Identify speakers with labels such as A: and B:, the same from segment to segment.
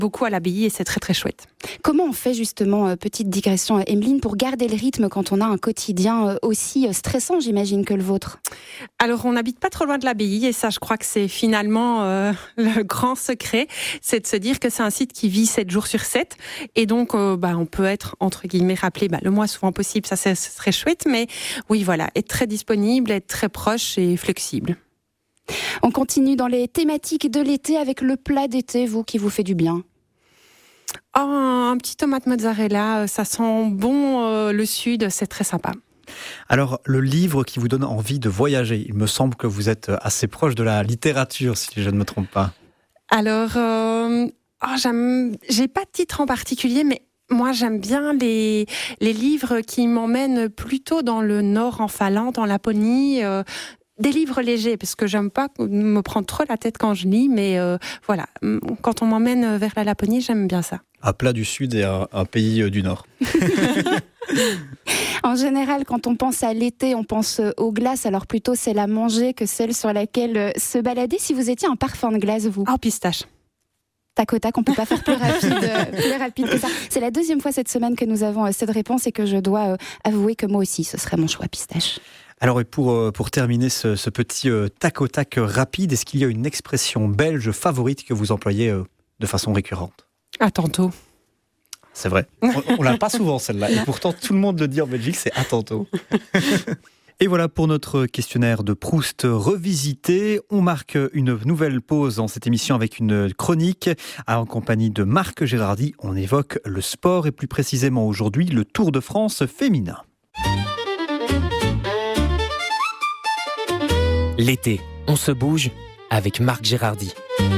A: beaucoup à l'abbaye et c'est très très chouette.
B: Comment on fait justement, petite digression Emeline, pour garder le rythme quand on a un quotidien aussi stressant, j'imagine, que le vôtre?
A: Alors on n'habite pas trop loin de l'abbaye et ça je crois que c'est finalement le grand secret, c'est de se dire que c'est un site qui vit 7 jours sur 7 et donc on peut être entre guillemets rappelé le moins souvent possible, ça ce serait chouette, mais oui voilà, être très disponible, être très proche et flexible.
B: On continue dans les thématiques de l'été avec le plat d'été, vous, qui vous fait du bien.
A: Oh, un petit tomate mozzarella, ça sent bon le sud, c'est très sympa.
C: Alors, le livre qui vous donne envie de voyager, il me semble que vous êtes assez proche de la littérature, si je ne me trompe pas.
A: Alors, j'ai pas de titre en particulier, mais moi j'aime bien les livres qui m'emmènent plutôt dans le nord, en Finlande, en Laponie. Des livres légers, parce que j'aime pas me prendre trop la tête quand je lis, mais voilà, quand on m'emmène vers la Laponie, j'aime bien ça.
C: Un plat du Sud et un pays du Nord.
B: En général, quand on pense à l'été, on pense aux glaces, alors plutôt celle à manger que celle sur laquelle se balader. Si vous étiez un parfum de glace, vous?
A: Oh, pistache.
B: Tac au tac, on peut pas faire plus rapide que ça. C'est la deuxième fois cette semaine que nous avons cette réponse et que je dois avouer que moi aussi, ce serait mon choix pistache.
C: Alors, et pour terminer ce petit tac au tac rapide, est-ce qu'il y a une expression belge favorite que vous employez de façon récurrente?
A: À tantôt.
C: C'est vrai. On l'a pas souvent celle-là. Et pourtant, tout le monde le dit en Belgique, c'est à tantôt. Et voilà pour notre questionnaire de Proust revisité. On marque une nouvelle pause dans cette émission avec une chronique en compagnie de Marc Gérardy. On évoque le sport et plus précisément aujourd'hui le Tour de France féminin.
D: L'été, on se bouge avec Marc Gérardy.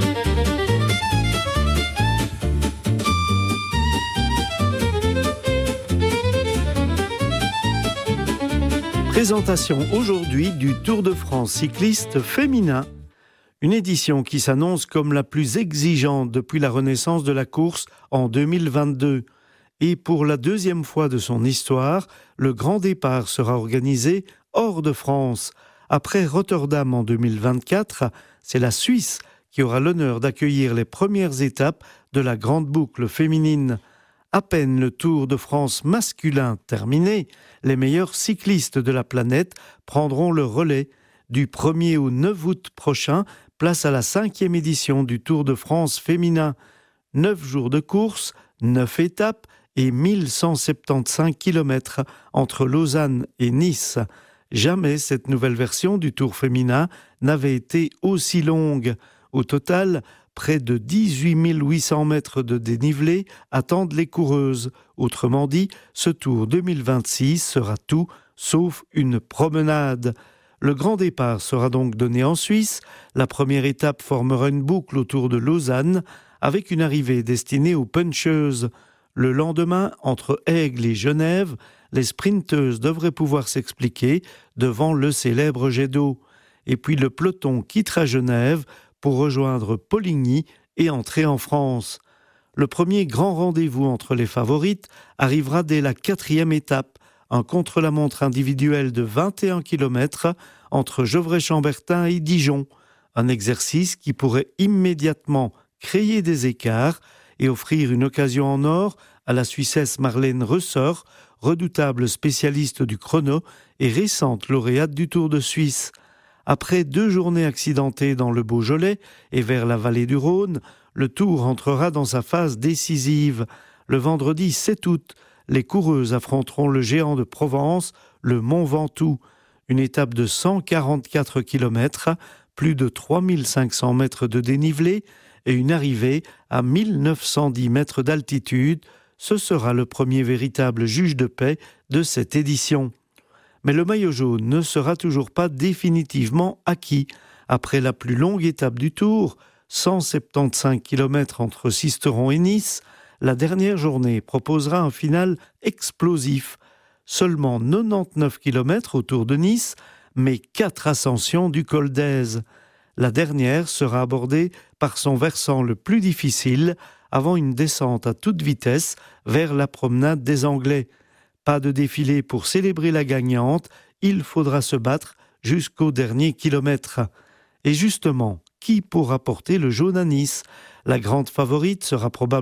E: Présentation aujourd'hui du Tour de France cycliste féminin. Une édition qui s'annonce comme la plus exigeante depuis la renaissance de la course en 2022. Et pour la deuxième fois de son histoire, le grand départ sera organisé hors de France. Après Rotterdam en 2024, c'est la Suisse qui aura l'honneur d'accueillir les premières étapes de la grande boucle féminine. À peine le Tour de France masculin terminé, les meilleurs cyclistes de la planète prendront le relais. Du 1er au 9 août prochain, place à la 5e édition du Tour de France féminin. 9 jours de course, 9 étapes et 1175 km entre Lausanne et Nice. Jamais cette nouvelle version du Tour féminin n'avait été aussi longue. Au total, près de 18 800 mètres de dénivelé attendent les coureuses. Autrement dit, ce Tour 2026 sera tout sauf une promenade. Le grand départ sera donc donné en Suisse. La première étape formera une boucle autour de Lausanne avec une arrivée destinée aux puncheuses. Le lendemain, entre Aigle et Genève, les sprinteuses devraient pouvoir s'expliquer devant le célèbre jet d'eau. Et puis le peloton quittera Genève pour rejoindre Poligny et entrer en France. Le premier grand rendez-vous entre les favorites arrivera dès la 4e étape, un contre-la-montre individuel de 21 km entre Gevrey-Chambertin et Dijon, un exercice qui pourrait immédiatement créer des écarts et offrir une occasion en or à la Suissesse Marlène Ressort, redoutable spécialiste du chrono et récente lauréate du Tour de Suisse. Après 2 journées accidentées dans le Beaujolais et vers la vallée du Rhône, le Tour entrera dans sa phase décisive. Le vendredi 7 août, les coureuses affronteront le géant de Provence, le Mont Ventoux. Une étape de 144 km, plus de 3500 mètres de dénivelé et une arrivée à 1910 mètres d'altitude. Ce sera le premier véritable juge de paix de cette édition. Mais le maillot jaune ne sera toujours pas définitivement acquis. Après la plus longue étape du Tour, 175 km entre Sisteron et Nice, la dernière journée proposera un final explosif. Seulement 99 km autour de Nice, mais 4 ascensions du col d'Èze. La dernière sera abordée par son versant le plus difficile, avant une descente à toute vitesse vers la promenade des Anglais. Pas de défilé pour célébrer la gagnante, il faudra se battre jusqu'au dernier kilomètre. Et justement, qui pourra porter le jaune à Nice. La grande favorite sera probablement